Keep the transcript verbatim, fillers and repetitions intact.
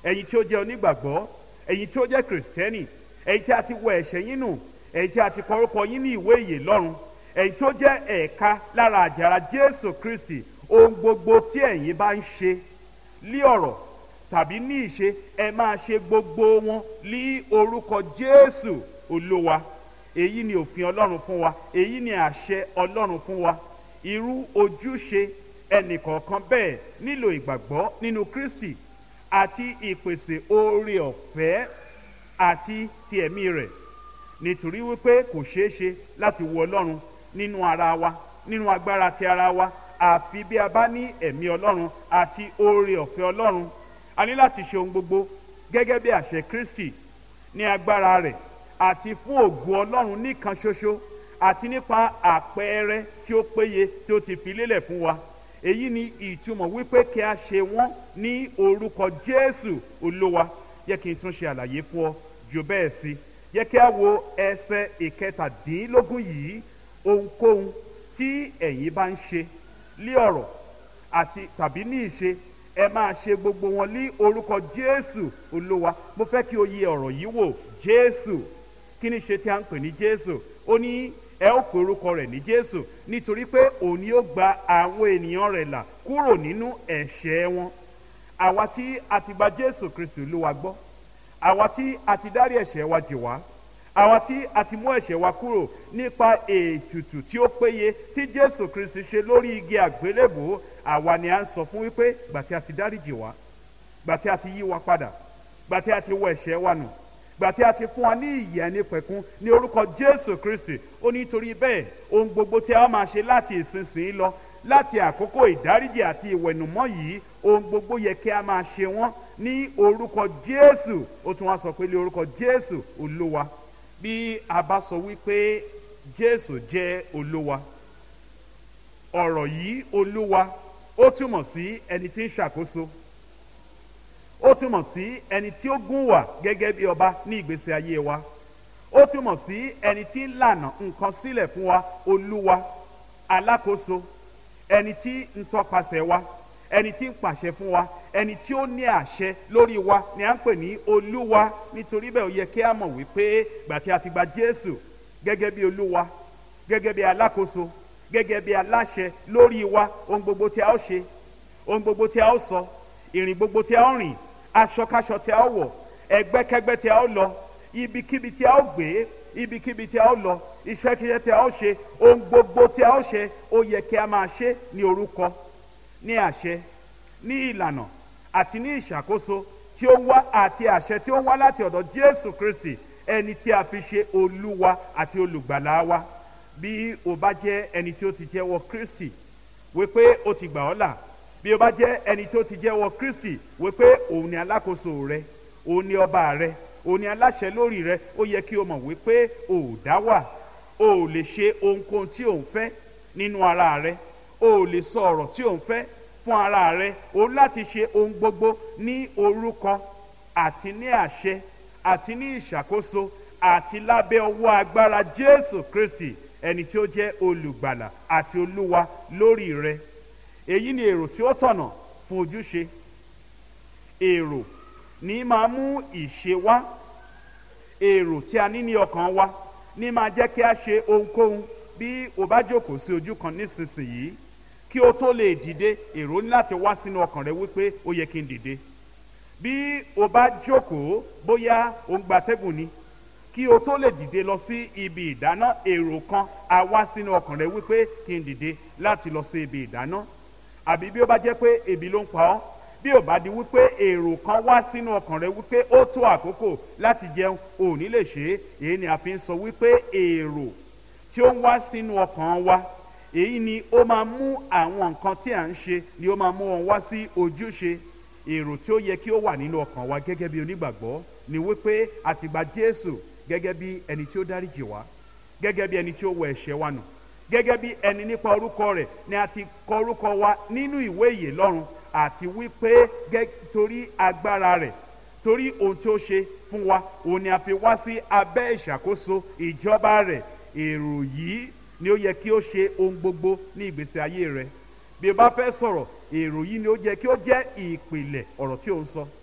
ẹ̀yin tí ó jẹ́ onígbàgbọ́, ẹ̀yin tí ó jẹ́ kìrìsìtẹ́nì, ẹ̀yin tí a ti wọ ẹ̀ṣẹ̀ yín nù, ẹ̀yin tí a ti kọ orúkọ yín ní ìwé ìyè lọ́run, ẹ̀yin tí ó jẹ́ ẹ̀ka lára àjàrà Jésù Kristi, ohun gbogbo tí ẹ̀yin bá ń ṣe lí ọ̀rọ̀ tàbí ní ìṣe, ẹ máa ṣe gbogbo wọn lí orúkọ Jésù Olúwa. Èyí ni òfin Ọlọ́run fún wa, èyí ni àṣẹ Ọlọ́run fún wa. Irú ojúṣe ẹnìkọ̀ọ̀kan bẹ́ẹ̀ nílò ìgbàgbọ́ nínú Kristi àti ìpèsè oore ọ̀fẹ́ àti ti ẹ̀mí rẹ̀, nítorí wípé kò ṣeé ṣe láti wo Ọlọ́run nínú ara wa, nínú agbára ti ara wa, àfi bí a bá ní ẹ̀mí Ọlọ́run àti oore ọ̀fẹ́ Ọlọ́run. A ní láti ṣe ohun gbogbo gẹ́gẹ́ bí àṣẹ Kristi ní agbára rẹ̀ àti fún ògo Ọlọ́run nìkan ṣoṣo, àti nípa àpẹẹrẹ tí ó péye tí ó ti fi lélẹ̀ fún wa. Èyí ni ìtumọ̀ wípé kí a ṣe wọ́n ní orúkọ Jésù Olúwa. Yẹ kí n tún ṣe àlàyé fún ọ jù bẹ́ẹ̀ sí. Yẹ kí a wo ẹsẹ̀ ìkẹtàdínlógún yìí. Ohunkóhun tí ẹ̀yin bá ń ṣe lí ọ̀rọ̀ àti tàbí ní ìṣe, ẹ máa ṣe gbogbo wọn ní orúkọ Jésù Olúwa. Mo fẹ́ kí o yẹ ọ̀rọ̀ yìí wò. Jésù, kí ni ṣe tí a ń pè ní Jésù? Ó ní ẹ ó pe orúkọ rẹ̀ ní Jésù nítorí pé òun ni ó gba àwọn ènìyàn rẹ̀ là kúrò nínú ẹ̀ṣẹ̀ wọn. Àwa tí a ti gba Jésù Kristi Olúwa gbọ́, àwa tí a ti dárí ẹ̀ṣẹ̀ wa jì wá, àwa tí a ti mú ẹ̀ṣẹ̀ wa kúrò nípa ètùtù tí ó péye tí Jésù Kristi ṣe lórí igi àgbélébùú, àwa ni a ń sọ fún wípé gbà tí a ti dáríjì wá, gbà tí a ti yí wa padà, gbà tí a ti wọ ẹ̀ṣẹ̀ wa nù, gbà tí a ti fún wa ní ìyè ẹnìpẹ̀kun ní orúkọ Jésù Kristi. Ó ní torí bẹ́ẹ̀ ohun gbogbo tí a máa ṣe láti ìsinsìnyí lọ, láti àkókò ìdáríjì àti ìwẹ̀nùmọ́ yìí, ohun gbogbo yẹ kí a máa ṣe wọ́n ní orúkọ Jésù. Ó tún wá sọ pé ní orúkọ Jésù Olúwa. Bí a bá sọ wípé Jésù jẹ́ Olúwa, ọ̀rọ̀ yìí Olúwa ó túmọ̀ sí ẹni tí ń ṣàkóso, ó túmọ̀ sí ẹni tí ó gún wà gẹ́gẹ́ bí ọba ní ìgbésí ayé wa, ó túmọ̀ sí ẹni tí ń lànà nǹkan sílẹ̀ fún wa. Olúwa, alákòóso, ẹni tí ń tọpasẹ̀ wa, ẹni tí ń pàṣẹ fún wa, ẹni tí ó ní àṣẹ lórí wa ni à ń pè ní Olúwa. Nítorí bẹ́ẹ̀ ó yẹ kí a mọ̀ wípé gbà tí a ti gba Jésù gẹ́gẹ́ bí Olúwa, gẹ́gẹ́ bí alákòóso, gẹ́gẹ́ bí aláṣẹ lórí wa, ohun gbogbo tí a ó ṣe, ohun gbogbo tí a ó sọ, ìrìn gbogbo tí a ó rìn, aṣọkáṣọ tí a ó wọ̀, ẹgbẹ́kẹ́gbẹ́ tí a ó lọ, ibikíbi tí a ó gbé, ibikíbi tí a ó lọ, iṣẹ́kíṣẹ́ tí a ó ṣe, ohun gbogbo tí a ó ṣe, ó yẹ kí a máa ṣe ní orúkọ, ní àṣẹ, ní ìlànà àti ní ìṣàkóso tí ó wá àti àṣẹ tí ó wá láti ọ̀dọ̀ Jésù Kristi, ẹni tí a fi ṣe Olúwa àti olùgbàlà wa. Bí o bá jẹ́ ẹni tí ó ti jẹ́wọ́ Kristi wípé ó ti gbà ọ́ là, bí o bá jẹ́ ẹni tí ó ti jẹ́wọ́ Kristi wípé òun ni alákòóso rẹ, òun ni ọba rẹ, òun ni aláṣẹ lórí rẹ, ó yẹ kí o mọ̀ wípé o ò dá wà, o ò lè ṣe ohunkóhun tí o ń fẹ́ nínú ara rẹ, o ò lè sọ ọ̀rọ̀ tí o ń fẹ́ fún ara rẹ. O láti ṣe ohun gbogbo ní orúkọ àti ní àṣẹ àti ní ìṣàkóso àti lábẹ́ ọwọ́ agbára Jésù Kristi, ẹni tí ó jẹ́ olùgbàlà àti Olúwa lórí rẹ. Èyí ni èrò tí ó tọ̀nà fún ojúṣe. Èrò ní máa mú ìṣe wá. Èrò tí a ní ní ọkàn wa ní máa jẹ́ kí a ṣe ohunkóhun. Bí o bá jókòó sí ojú kan nísinsìnyí, kí o tó lè dìde, èrò ní láti wá sínú ọkàn rẹ wípé ó yẹ kí n dìde. Bí o bá jókòó, bóyá o ń gbatẹ́gùn ni, kí o tó lè dìde lọ sí ibi ìdáná, èrò kan á wá sínú ọkàn rẹ wípé kí n dìde láti lọ sí ibi ìdáná. Àbí bí ó bá jẹ́ pé ebi ló ń pa ọ́, bí ó bá di wípé èrò kan wá sínú ọkàn rẹ wípé ó tó àkókò láti jẹun, ò ní lè ṣe é. Èyí ni a fi ń sọ wípé èrò tí ó ń wá sínú ọkàn wa, èyí ni ó máa mú àwọn nǹkan tí à ń ṣe, ni ó máa mú wọn wá sí ojúṣe. Èrò tí ó yẹ kí ó wà nínú ọkàn wa gẹ́gẹ́ bí onígbàgbọ́ ni wípé a ti gba Jésù gẹ́gẹ́ bí ẹni tí ó dáríjì wá, gẹ́gẹ́ bí ẹni tí ó wọ ẹ̀ṣẹ̀ wa nù, gẹ́gẹ́ bí ẹni nípa orúkọ rẹ̀ ni a ti kọ orúkọ wa nínú ìwé ìyè lọ́run, àti wípé torí agbára rẹ̀, torí ohun tí ó ṣe fún wa, òun ni a fi wá sí abẹ́ ìṣàkóso ìjọba rẹ̀. Èrò yìí ni ó yẹ kí ó ṣe ohun gbogbo ní ìgbésí ayé rẹ. Bí o bá fẹ́ sọ̀rọ̀, èrò yìí ni ó yẹ kí ó jẹ́ ìpìlẹ̀ ọ̀rọ̀ tí ó ń sọ.